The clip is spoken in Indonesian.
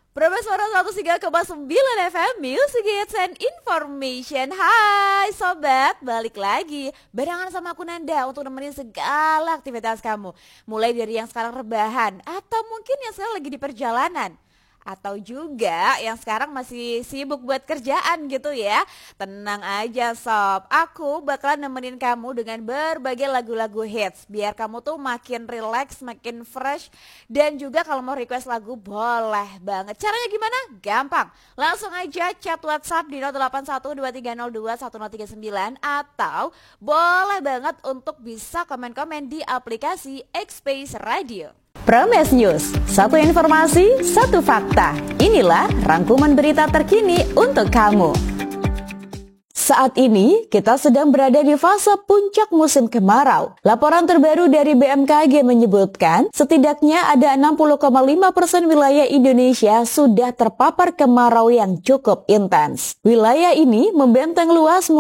Promes Suara 103,9 FM Music Hits and Information. Hai sobat, balik lagi barengan sama aku Nanda untuk nemenin segala aktivitas kamu. Mulai dari yang sekarang rebahan, atau mungkin yang sekarang lagi di perjalanan, atau juga yang sekarang masih sibuk buat kerjaan gitu ya. Tenang aja sob, aku bakalan nemenin kamu dengan berbagai lagu-lagu hits, biar kamu tuh makin relax, makin fresh. Dan juga kalau mau request lagu boleh banget. Caranya gimana? Gampang, langsung aja chat WhatsApp di 0812302139, atau boleh banget untuk bisa komen-komen di aplikasi X-Space Radio. Promes News, satu informasi, satu fakta. Inilah rangkuman berita terkini untuk kamu. Saat ini kita sedang berada di fase puncak musim kemarau. Laporan terbaru dari BMKG menyebutkan setidaknya ada 60,5% wilayah Indonesia sudah terpapar kemarau yang cukup intens. Wilayah ini membenteng luas